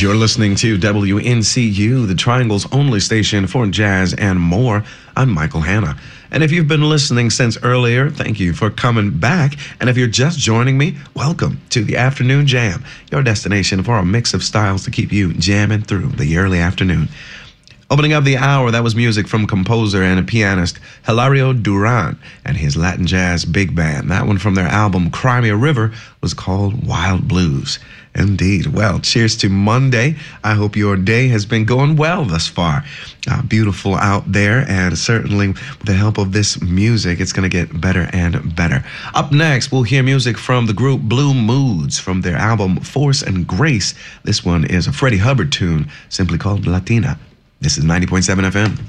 You're listening to WNCU, the Triangle's only station for jazz and more. I'm Michael Hanna. And if you've been listening since earlier, thank you for coming back. And if you're just joining me, welcome to the Afternoon Jam, your destination for a mix of styles to keep you jamming through the early afternoon. Opening up the hour, that was music from composer and pianist Hilario Duran and his Latin Jazz Big Band. That one from their album Cry Me a River was called Wild Blues. Indeed. Well, cheers to Monday. I hope your day has been going well thus far. Beautiful out there, and certainly with the help of this music, it's going to get better and better. Up next, we'll hear music from the group Blue Moods from their album Force and Grace. This one is a Freddie Hubbard tune simply called Latina. This is 90.7 FM.